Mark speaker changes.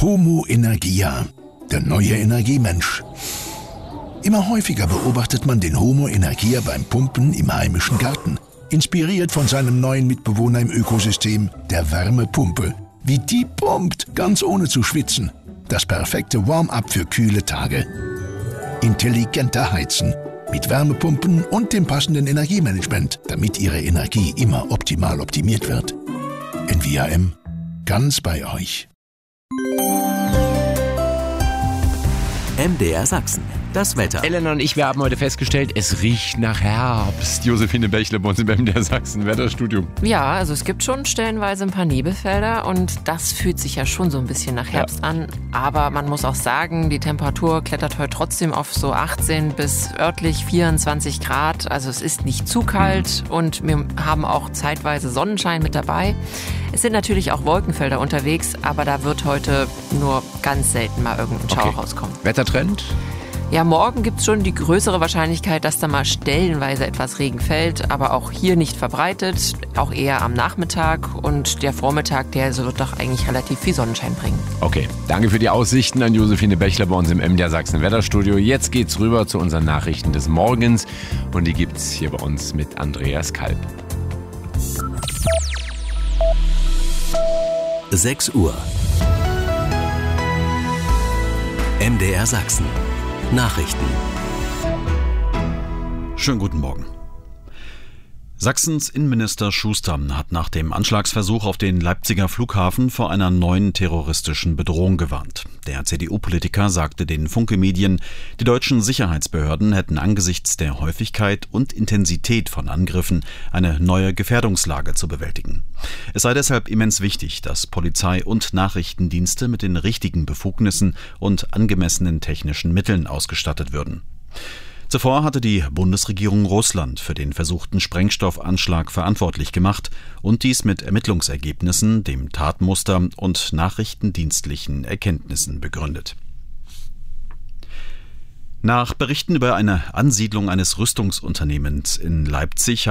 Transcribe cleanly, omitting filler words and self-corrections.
Speaker 1: Homo Energia, der neue Energiemensch. Immer häufiger beobachtet man den Homo Energia beim Pumpen im heimischen Garten, inspiriert von seinem neuen Mitbewohner im Ökosystem, der Wärmepumpe. Wie die pumpt, ganz ohne zu schwitzen. Das perfekte Warm-up für kühle Tage. Intelligenter Heizen mit Wärmepumpen und dem passenden Energiemanagement, damit Ihre Energie immer optimal optimiert wird. Envia-M, ganz bei euch.
Speaker 2: MDR Sachsen. Das Wetter.
Speaker 3: Elena und ich, wir haben heute festgestellt, es riecht nach Herbst. Josephine Bächle bei uns im MDR Sachsen Wetterstudio.
Speaker 4: Ja, also es gibt schon stellenweise ein paar Nebelfelder und das fühlt sich ja schon so ein bisschen nach Herbst an. Aber man muss auch sagen, die Temperatur klettert heute trotzdem auf so 18 bis örtlich 24 Grad. Also es ist nicht zu kalt und wir haben auch zeitweise Sonnenschein mit dabei. Es sind natürlich auch Wolkenfelder unterwegs, aber da wird heute nur ganz selten mal irgendein Schauer rauskommen.
Speaker 3: Wettertrend?
Speaker 4: Ja, morgen gibt es schon die größere Wahrscheinlichkeit, dass da mal stellenweise etwas Regen fällt, aber auch hier nicht verbreitet, auch eher am Nachmittag und der Vormittag, der wird doch eigentlich relativ viel Sonnenschein bringen.
Speaker 3: Okay, danke für die Aussichten an Josephine Bächler bei uns im MDR Sachsen Wetterstudio. Jetzt geht's rüber zu unseren Nachrichten des Morgens und die gibt's hier bei uns mit Andreas Kalb.
Speaker 2: 6 Uhr. MDR Sachsen. Nachrichten.
Speaker 5: Schönen guten Morgen. Sachsens Innenminister Schuster hat nach dem Anschlagsversuch auf den Leipziger Flughafen vor einer neuen terroristischen Bedrohung gewarnt. Der CDU-Politiker sagte den Funke-Medien, die deutschen Sicherheitsbehörden hätten angesichts der Häufigkeit und Intensität von Angriffen eine neue Gefährdungslage zu bewältigen. Es sei deshalb immens wichtig, dass Polizei und Nachrichtendienste mit den richtigen Befugnissen und angemessenen technischen Mitteln ausgestattet würden. Zuvor hatte die Bundesregierung Russland für den versuchten Sprengstoffanschlag verantwortlich gemacht und dies mit Ermittlungsergebnissen, dem Tatmuster und nachrichtendienstlichen Erkenntnissen begründet. Nach Berichten über eine Ansiedlung eines Rüstungsunternehmens in Leipzig